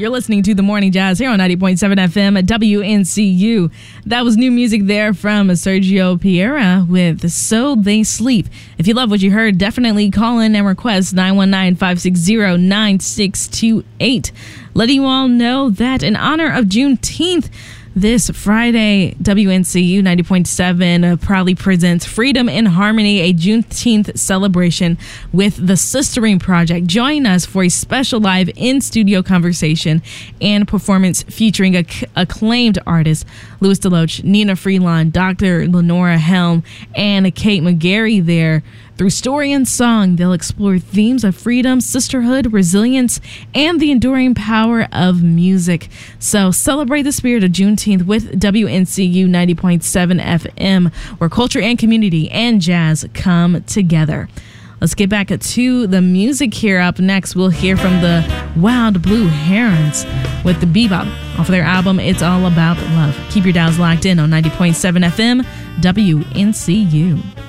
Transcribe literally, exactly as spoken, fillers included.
You're listening to The Morning Jazz here on ninety point seven F M at W N C U. That was new music there from Sergio Piera with So They Sleep. If you love what you heard, definitely call in and request nine one nine, five six zero, nine six two eight. Letting you all know that in honor of Juneteenth, this Friday, W N C U ninety point seven uh, proudly presents Freedom in Harmony, a Juneteenth celebration with the Sistering Project. Join us for a special live in-studio conversation and performance featuring acc- acclaimed artists Louis DeLoach, Nina Freelon, Doctor Lenora Helm, and Kate McGarry there. Through story and song, they'll explore themes of freedom, sisterhood, resilience, and the enduring power of music. So celebrate the spirit of Juneteenth with W N C U ninety point seven F M, where culture and community and jazz come together. Let's get back to the music here. Up next, we'll hear from the Wild Blue Herons with the Bebop off of their album It's All About Love. Keep your dials locked in on ninety point seven F M, W N C U.